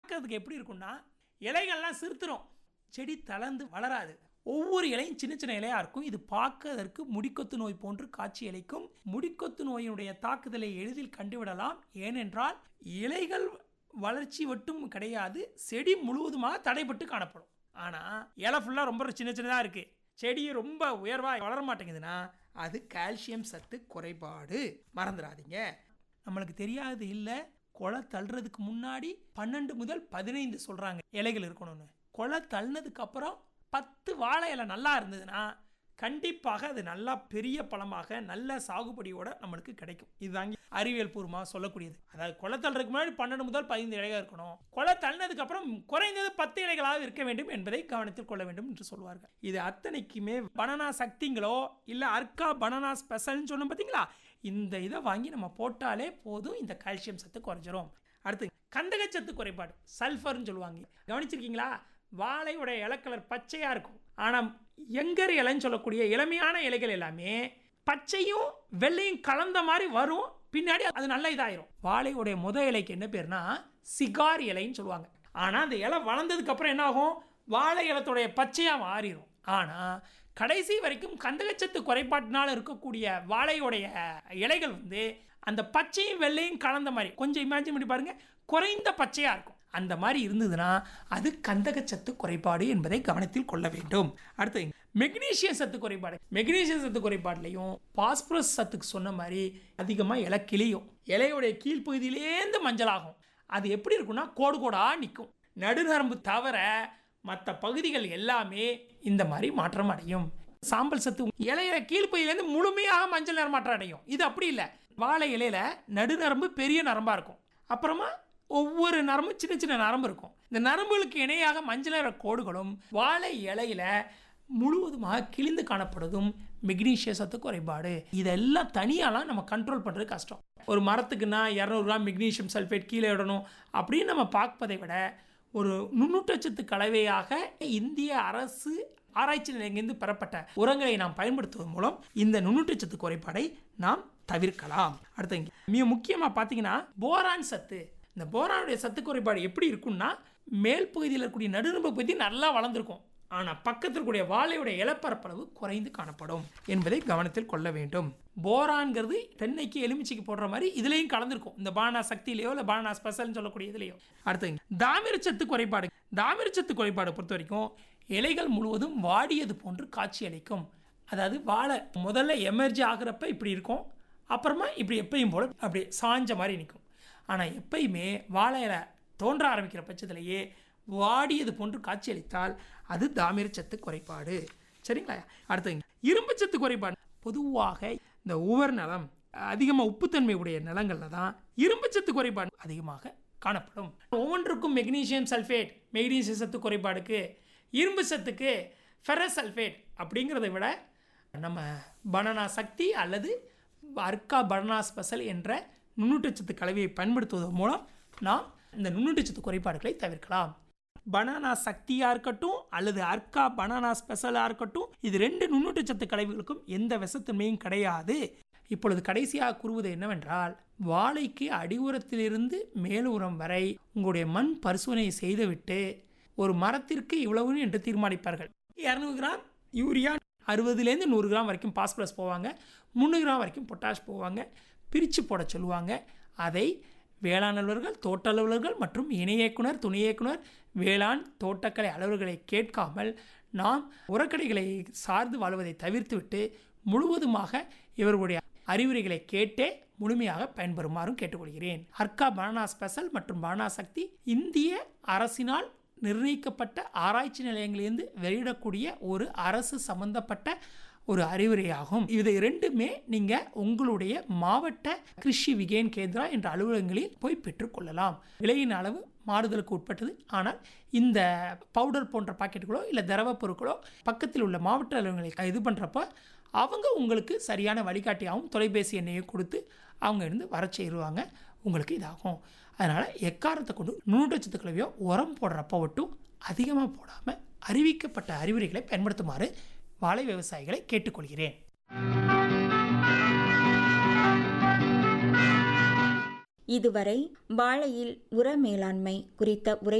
பார்க்கறதுக்கு எப்படி இருக்கும்னா இலைகள்லாம் சிறுத்துரும், செடி தளர்ந்து வளராது. ஒவ்வொரு இலையும் சின்ன சின்ன இலையா இருக்கும். இது பார்க்கறதற்கு முடிக்கொத்து நோய் போன்று காட்சி அளிக்கும். முடிக்கொத்து நோயினுடைய தாக்குதலை எளிதில் கண்டுவிடலாம். ஏனென்றால் இலைகள் வளர்ச்சி மட்டும் கிடையாது, செடி முழுவதுமாக தடைபட்டு காணப்படும். ஆனால் இலை ஃபுல்லாக ரொம்ப சின்ன சின்னதாக இருக்குது, செடி ரொம்ப உயர்வாக வளர மாட்டேங்குதுன்னா அது கால்சியம் சத்து குறைபாடு. மறந்துடாதீங்க. நம்மளுக்கு தெரியாது இல்லை, கொலை தள்ளுறதுக்கு முன்னாடி 12 முதல் 15 சொல்கிறாங்க இலைகள் இருக்கணும்னு. கொலை தள்ளினதுக்கு அப்புறம் 10 வாழை இலை நல்லா இருந்ததுன்னா கண்டிப்பாக அது நல்லா பெரிய பழமாக நல்ல சாகுபடியோட நம்மளுக்கு கிடைக்கும். இதுதாங்க அறிவியல் பூர்வமாக சொல்லக்கூடியது. அதாவது கொலை தள்ளுறதுக்கு முன்னாடி 12 முதல் 15 இலைகள் இருக்கணும், கொலை தள்ளினதுக்கு அப்புறம் குறைந்தது 10 இலைகளாக இருக்க வேண்டும் என்பதை கவனத்தில் கொள்ள வேண்டும் என்று சொல்வார்கள். இது அத்தனைக்குமே பனானா சக்திங்களோ இல்லை அர்க்கா பனானா ஸ்பெஷல்னு சொன்னோம் பார்த்தீங்களா, இந்த இதை வாங்கி நம்ம போட்டாலே போதும், இந்த கால்சியம் சத்து குறைஞ்சிரும். அடுத்து கந்தகச்சத்து குறைபாடு, சல்ஃபர்னு சொல்லுவாங்க. கவனிச்சிருக்கீங்களா? வாழையோட இலை கலர் பச்சையாக இருக்கும், ஆனால் எங்கர் இலைன்னு சொல்லக்கூடிய இளமையான இலைகள் எல்லாமே பச்சையும் வெள்ளையும் கலந்த மாதிரி வரும், பின்னாடி அது நல்ல இதாயிரும். வாழையோடைய இலைக்கு என்ன பேர்னா சிகார் இலைன்னு சொல்லுவாங்க. ஆனால் அந்த இலை வளர்ந்ததுக்கு அப்புறம் என்ன ஆகும், வாழை இலத்தோடைய பச்சையாக மாறிடும். ஆனால் கடைசி வரைக்கும் கந்தகச்சத்து குறைபாட்டினால் இருக்கக்கூடிய வாழையோடைய இலைகள் அந்த பச்சையும் வெள்ளையும் கலந்த மாதிரி, கொஞ்சம் இமேஜின் பண்ணி பாருங்க, குறைந்த பச்சையாக இருக்கும். அந்த மாதிரி இருந்ததுன்னா அது கந்தகச்சத்து குறைபாடு என்பதை கவனத்தில் கொள்ள வேண்டும். அடுத்து மெக்னீசியம் சத்து குறைபாடு. மெக்னீசியம் சத்து குறைபாடுலையும் பாஸ்பரஸ் சத்துக்கு சொன்ன மாதிரி அதிகமாக இலை கிளியும், இலையோடைய கீழ்ப்பகுதியிலேருந்து மஞ்சளாகும். அது எப்படி இருக்குன்னா கோடு கோடாக நிற்கும். நடுநரம்பு தவிர மற்ற பகுதிகள் எல்லாமே இந்த மாதிரி மாற்றம் அடையும். சாம்பல் சத்து இலையில கீழ்ப்பகுதியிலேருந்து முழுமையாக மஞ்சள் நிறம் மாற்றம் அடையும். இது அப்படி இல்லை. வாழை இலையில நடுநரம்பு பெரிய நரம்பாக இருக்கும், அப்புறமா ஒவ்வொரு நரம்பு சின்ன சின்ன நரம்பு இருக்கும். இந்த நரம்புகளுக்கு இணையாக மஞ்சள் நிற கோடுகளும் வாழை இலையில முழுவதுமாக கிழிந்து காணப்படுவதும் மெக்னீசியம் சத்து குறைபாடு. இதெல்லாம் தனியாலாம் நம்ம கண்ட்ரோல் பண்ணுறது கஷ்டம். ஒரு மரத்துக்குன்னா 200 கிராம் மெக்னீசியம் சல்ஃபேட் கீழே இடணும் அப்படின்னு நம்ம பார்ப்பதை விட ஒரு நுண்ணூட்டச்சத்து கலவையாக இந்திய அரசு ஆராய்ச்சி நிலையங்களிலிருந்து பெறப்பட்ட உரங்களை நாம் பயன்படுத்துவதன் மூலம் இந்த நுண்ணூட்டச்சத்து குறைபாடை நாம் தவிர்க்கலாம். அடுத்து மிக முக்கியமாக பார்த்தீங்கன்னா போரான் சத்து. இந்த போரானுடைய சத்து குறைபாடு எப்படி இருக்கும்னா, மேல் பகுதியில் இருக்கக்கூடிய நடுநரம்பு பகுதி நல்லா வளர்ந்துருக்கும், ஆனால் பக்கத்தில் இருக்கக்கூடிய வாழையுடைய இலப்பரப்பளவு குறைந்து காணப்படும் என்பதை கவனத்தில் கொள்ள வேண்டும். போரான்கிறது தென்னைக்கு எலுமிச்சைக்கு போடுற மாதிரி இதுலேயும் கலந்துருக்கும், இந்த பானா சக்தியிலையோ இல்லை பானா ஸ்பெஷல்னு சொல்லக்கூடிய இதுலையோ. அடுத்து தாமிரச்சத்து குறைபாடு. தாமிரச்சத்து குறைபாடு பொறுத்த வரைக்கும் இலைகள் முழுவதும் வாடியது போன்று காட்சி அளிக்கும். அதாவது வாழை முதல்ல எமர்ஜி ஆகிறப்ப இப்படி இருக்கும், அப்புறமா இப்படி எப்பயும் போல அப்படி சாஞ்ச மாதிரி நிற்கும். ஆனால் எப்பயுமே வாழை இலை தோன்ற ஆரம்பிக்கிற பட்சத்திலேயே வாடியது போன்று காட்சியளித்தால் அது தாமிரச்சத்து குறைபாடு. சரிங்களா? அடுத்து இரும்புச்சத்து குறைபாடு. பொதுவாக இந்த உவர் நிலம், அதிகமாக உப்புத்தன்மை உடைய நிலங்களில் தான் இரும்புச்சத்து குறைபாடு அதிகமாக காணப்படும். ஒவ்வொன்றுக்கும் மெக்னீசியம் சல்ஃபேட், மெக்னீசியம் சத்து குறைபாடுக்கு, இரும்பு சத்துக்கு ஃபெரஸ் சல்ஃபேட் அப்படிங்கிறத விட நம்ம பனானா சக்தி அல்லது அர்க்கா பனானா ஸ்பெஷல் என்ற நுண்ணூட்டச்சத்து கலவையை பயன்படுத்துவதன் மூலம் நாம் இந்த நுண்ணூட்டச்சத்து குறைபாடுகளை தவிர்க்கலாம். பனானா சக்தியாக இருக்கட்டும் அல்லது அர்க்கா பனானா ஸ்பெஷலாக இருக்கட்டும், இது 2 நுண்ணூட்டச்சத்து கலவைகளுக்கும் எந்த விஷத்தன்மையும் கிடையாது. இப்பொழுது கடைசியாக கூறுவது என்னவென்றால், வாழைக்கு அடியுரத்திலிருந்து மேலுரம் வரை உங்களுடைய மண் பரிசோதனை செய்துவிட்டு ஒரு மரத்திற்கு இவ்வளவு என்று தீர்மானிப்பார்கள். 200 கிராம் யூரியா, 60லேருந்து 100 கிராம் வரைக்கும் பாஸ்பரஸ் போவாங்க, 300 கிராம் வரைக்கும் பொட்டாஷ் போவாங்க, பிரித்து போட சொல்லுவாங்க. அதை வேளாண் அலுவலர்கள், தோட்ட அலுவலர்கள் மற்றும் இணை இயக்குனர், துணை இயக்குனர், வேளாண் தோட்டக்கலை அலுவலர்களை கேட்காமல் நாம் உரக்கடைகளை சார்ந்து வாழ்வதை தவிர்த்துவிட்டு முழுவதுமாக இவர்களுடைய அறிவுரைகளை கேட்டே முழுமையாக பயன்பெறுமாறும் கேட்டுக்கொள்கிறேன். அர்க்கா பனானா ஸ்பெஷல் மற்றும் பனானா சக்தி இந்திய அரசினால் நிர்ணயிக்கப்பட்ட ஆராய்ச்சி நிலையங்களிலிருந்து வெளியிடக்கூடிய ஒரு அரசு சம்பந்தப்பட்ட ஒரு அறிவுரையாகும். இதை 2மே நீங்கள் உங்களுடைய மாவட்ட கிருஷி விகேன் கேந்திரா என்ற அலுவலகங்களில் போய் பெற்றுக்கொள்ளலாம். விலையின் அளவு மாறுதலுக்கு உட்பட்டது. ஆனால் இந்த பவுடர் போன்ற பாக்கெட்டுகளோ இல்லை திரவ பொருட்களோ பக்கத்தில் உள்ள மாவட்ட அலுவலகங்களை இது பண்ணுறப்போ அவங்க உங்களுக்கு சரியான வழிகாட்டியாகவும் தொலைபேசி எண்ணையும் கொடுத்து அவங்க இருந்து வர செய்வாங்க. உங்களுக்கு இதாகும். அதனால் எக்காரத்தை கொண்டு நுண்ணூட்டச்சத்து கலவையோ உரம் போடுறப்போ மட்டும் அதிகமாக போடாமல் அறிவிக்கப்பட்ட அறிவுரைகளை பயன்படுத்துமாறு வாழை விவசாயிகளை கேட்டுக்கொள்கிறேன். இதுவரை வாழையில் உர மேலாண்மை குறித்த உரை